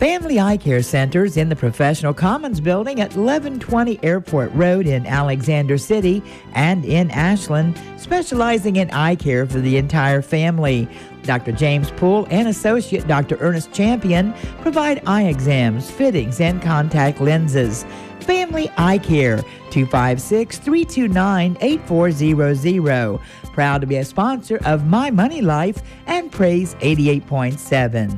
Family Eye Care Centers in the Professional Commons Building at 1120 Airport Road in Alexander City and in Ashland, specializing in eye care for the entire family. Dr. James Poole and Associate Dr. Ernest Champion provide eye exams, fittings, and contact lenses. Family Eye Care, 256-329-8400. Proud to be a sponsor of My Money Life and Praise 88.7.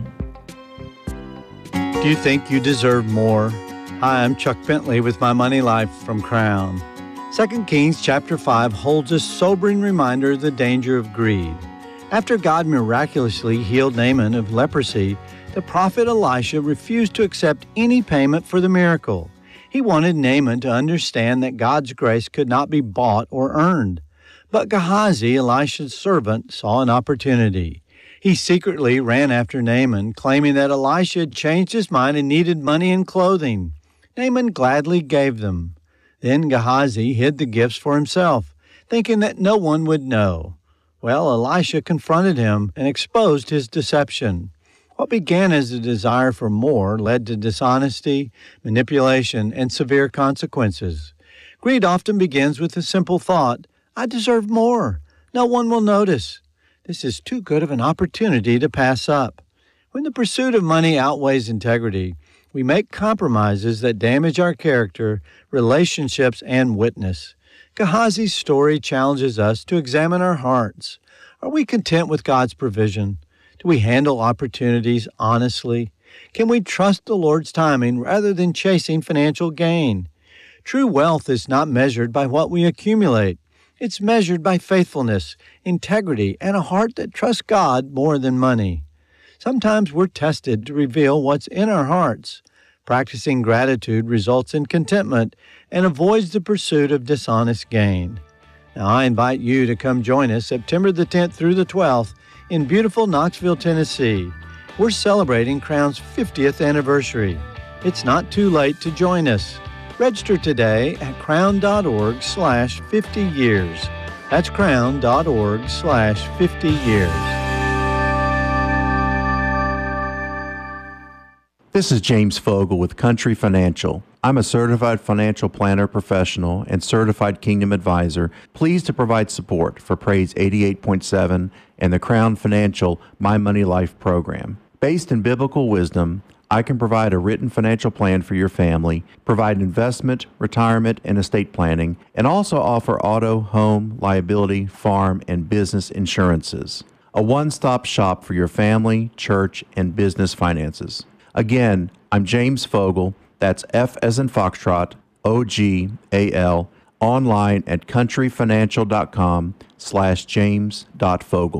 Do you think you deserve more? Hi, I'm Chuck Bentley with My Money Life from Crown. 2 Kings chapter 5 holds a sobering reminder of the danger of greed. After God miraculously healed Naaman of leprosy, the prophet Elisha refused to accept any payment for the miracle. He wanted Naaman to understand that God's grace could not be bought or earned. But Gehazi, Elisha's servant, saw an opportunity. He secretly ran after Naaman, claiming that Elisha had changed his mind and needed money and clothing. Naaman gladly gave them. Then Gehazi hid the gifts for himself, thinking that no one would know. Well, Elisha confronted him and exposed his deception. What began as a desire for more led to dishonesty, manipulation, and severe consequences. Greed often begins with the simple thought, I deserve more. No one will notice. This is too good of an opportunity to pass up. When the pursuit of money outweighs integrity, we make compromises that damage our character, relationships, and witness. Gehazi's story challenges us to examine our hearts. Are we content with God's provision? Do we handle opportunities honestly? Can we trust the Lord's timing rather than chasing financial gain? True wealth is not measured by what we accumulate. It's measured by faithfulness, integrity, and a heart that trusts God more than money. Sometimes we're tested to reveal what's in our hearts. Practicing gratitude results in contentment and avoids the pursuit of dishonest gain. Now, I invite you to come join us September the 10th through the 12th in beautiful Knoxville, Tennessee. We're celebrating Crown's 50th anniversary. It's not too late to join us. Register today at crown.org/50 years. That's crown.org/50 years. This is James Fogle with Country Financial. I'm a certified financial planner professional and certified Kingdom advisor, pleased to provide support for Praise 88.7 and the Crown Financial My Money Life program. Based in biblical wisdom, I can provide a written financial plan for your family, provide investment, retirement, and estate planning, and also offer auto, home, liability, farm, and business insurances. A one-stop shop for your family, church, and business finances. Again, I'm James Fogle. That's F as in Foxtrot, O-G-A-L, online at countryfinancial.com/james.fogle.